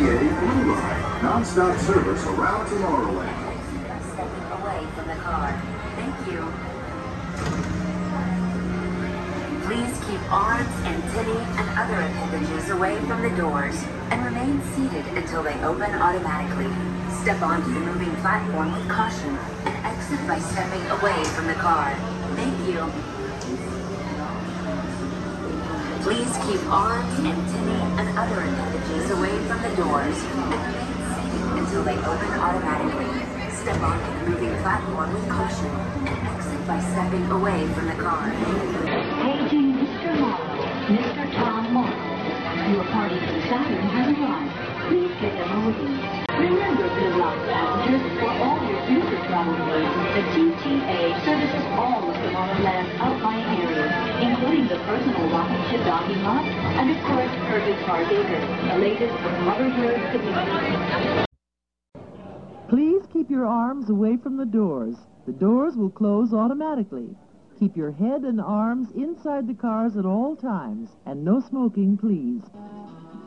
GTA Blue Line. Non-stop service around Tomorrowland. Stepping away from the car. Thank you. Please keep arms, antennae, and other appendages away from the doors and remain seated until they open automatically. Step onto the moving platform with caution and exit by stepping away from the car. Thank you. Please keep arms, antennae, and other appendages away from the doors and remain seated until they open automatically. Step onto the moving platform with caution and exit by stepping away from the car. Paging Mr. Morrow, Mr. Tom Morrow. Your party from Saturn has arrived. Please get them a waiting. Remember, Blue Line passengers, for all your future travel needs, the TTA services all of Tomorrowland's outlying areas, including the personal rocket ship docking lot, and of course, Perfect Park Acres, the latest rubber bird community. Please keep your arms away from the doors. The doors will close automatically. Keep your head and arms inside the cars at all times, and no smoking, please.